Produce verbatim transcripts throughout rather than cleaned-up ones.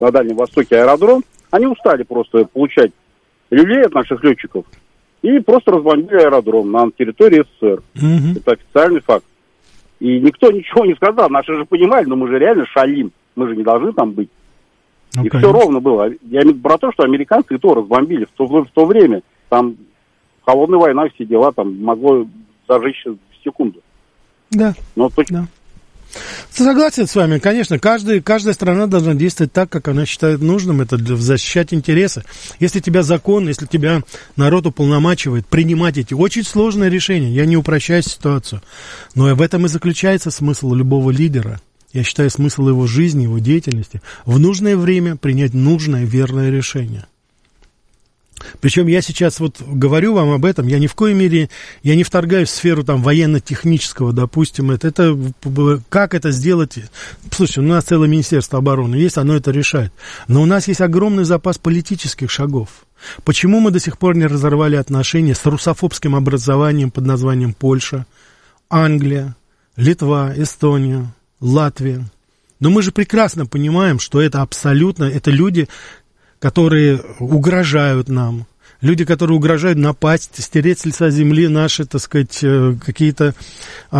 на Дальнем Востоке аэродром, они устали просто получать люлей от наших летчиков и просто разбомбили аэродром на территории СССР. Mm-hmm. Это официальный факт. И никто ничего не сказал. Наши же понимали, но мы же реально шалим. Мы же не должны там быть. Ну, и конечно. Все ровно было. Я имею про то, что американцы и то разбомбили в то, в то время. Там холодная война, все дела, там могло зажечь в секунду. Да. Но точно. Да. Согласен с вами, конечно, каждый, каждая страна должна действовать так, как она считает нужным, это для, защищать интересы. Если тебя закон, если тебя народ уполномачивает принимать эти очень сложные решения, я не упрощаю ситуацию, но в этом и заключается смысл любого лидера. Я считаю, смысл его жизни, его деятельности в нужное время принять нужное, верное решение. Причем я сейчас вот говорю вам об этом, я ни в коей мере, я не вторгаюсь в сферу там военно-технического, допустим, это, это, как это сделать, слушайте, у нас целое Министерство обороны есть, оно это решает, но у нас есть огромный запас политических шагов. Почему мы до сих пор не разорвали отношения с русофобским образованием под названием Польша, Англия, Литва, Эстония, Латвия? Но мы же прекрасно понимаем, что это абсолютно, это люди, которые угрожают нам, люди, которые угрожают напасть, стереть с лица земли наши, так сказать, какие-то э,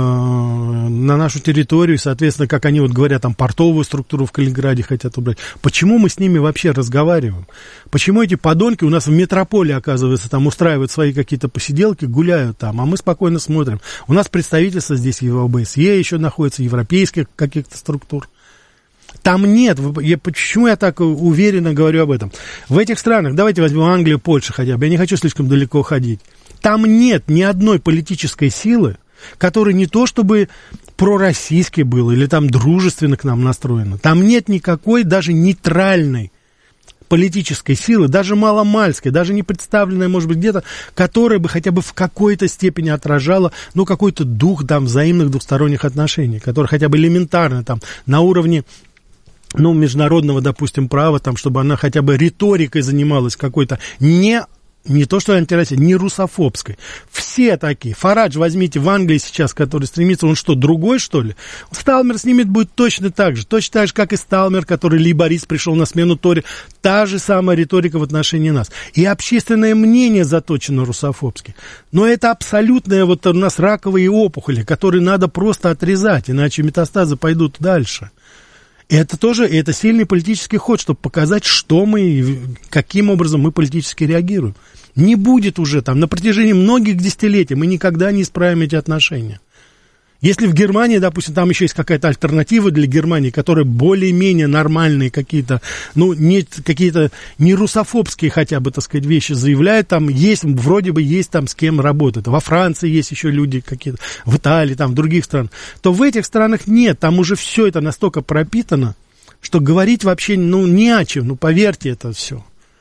на нашу территорию, соответственно, как они вот говорят, там, портовую структуру в Калининграде хотят убрать. Почему мы с ними вообще разговариваем? Почему эти подонки у нас в метрополе, оказывается, там устраивают свои какие-то посиделки, гуляют там, а мы спокойно смотрим. У нас представительство здесь в ОБСЕ еще находится, европейских каких-то структур. Там нет, я, почему я так уверенно говорю об этом? В этих странах, давайте возьмем Англию, Польшу хотя бы, я не хочу слишком далеко ходить. Там нет ни одной политической силы, которая не то чтобы пророссийской была или там дружественно к нам настроена. Там нет никакой даже нейтральной политической силы, даже маломальской, даже не представленной, может быть, где-то, которая бы хотя бы в какой-то степени отражала, ну, какой-то дух там взаимных двухсторонних отношений, который хотя бы элементарно там на уровне, ну, международного, допустим, права, там, чтобы она хотя бы риторикой занималась какой-то, не, не то что антироссийской, не русофобской. Все такие. Фарадж возьмите в Англии сейчас, который стремится, он что, другой, что ли? Сталмер с ними будет точно так же. Точно так же, как и Сталмер, который лейборист, пришел на смену Тори. Та же самая риторика в отношении нас. И общественное мнение заточено русофобски. Но это абсолютные вот у нас раковые опухоли, которые надо просто отрезать, иначе метастазы пойдут дальше. Это тоже, это сильный политический ход, чтобы показать, что мы, каким образом мы политически реагируем. Не будет уже там, на протяжении многих десятилетий мы никогда не исправим эти отношения. Если в Германии, допустим, там еще есть какая-то альтернатива для Германии, которая более-менее нормальные какие-то, ну, не, какие-то не русофобские хотя бы, так сказать, вещи заявляют, там есть, вроде бы есть там с кем работать. Во Франции есть еще люди какие-то, в Италии, там, в других странах. То в этих странах нет, там уже все это настолько пропитано, что говорить вообще, ну, не о чем, ну, поверьте, это все.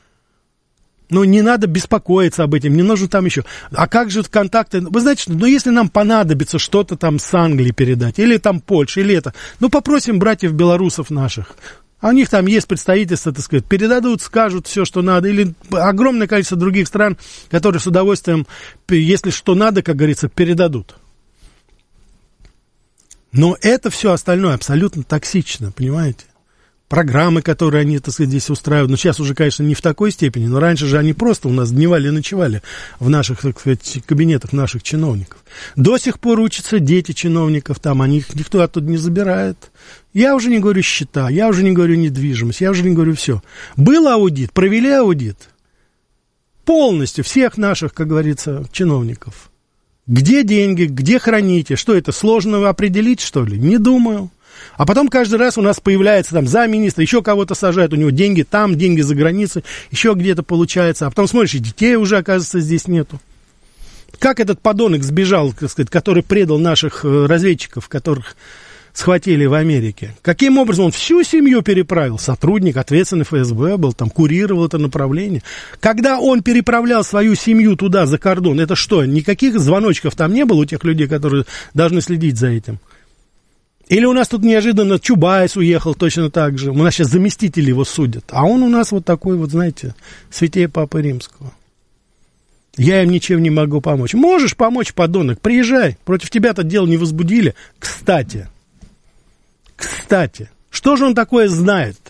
Ну, не надо беспокоиться об этом, не нужно там еще. А как же контакты? Вы знаете, что, ну, если нам понадобится что-то там с Англии передать, или там Польша, или это, ну, попросим братьев-белорусов наших. А у них там есть представительство, так сказать, передадут, скажут все, что надо. Или огромное количество других стран, которые с удовольствием, если что надо, как говорится, передадут. Но это все остальное абсолютно токсично, понимаете? Программы, которые они, так сказать, здесь устраивают, ну, сейчас уже, конечно, не в такой степени, но раньше же они просто у нас дневали и ночевали в наших, так сказать, кабинетах наших чиновников. До сих пор учатся дети чиновников там, они их никто оттуда не забирает. Я уже не говорю счета, я уже не говорю недвижимость, я уже не говорю все. Был аудит, провели аудит полностью всех наших, как говорится, чиновников. Где деньги, где храните, что это, сложно определить, что ли? Не думаю. А потом каждый раз у нас появляется там замминистра, еще кого-то сажают, у него деньги там, деньги за границей, еще где-то получается. А потом смотришь, и детей уже, оказывается, здесь нету. Как этот подонок сбежал, так сказать, который предал наших разведчиков, которых схватили в Америке? Каким образом он всю семью переправил? Сотрудник, ответственный эф эс бэ был, там, курировал это направление. Когда он переправлял свою семью туда, за кордон, это что, никаких звоночков там не было у тех людей, которые должны следить за этим? Или у нас тут неожиданно Чубайс уехал точно так же. У нас сейчас заместители его судят. А он у нас вот такой вот, знаете, святее Папы Римского. Я им ничем не могу помочь. Можешь помочь, подонок, приезжай. Против тебя-то дело не возбудили. Кстати, кстати, что же он такое знает?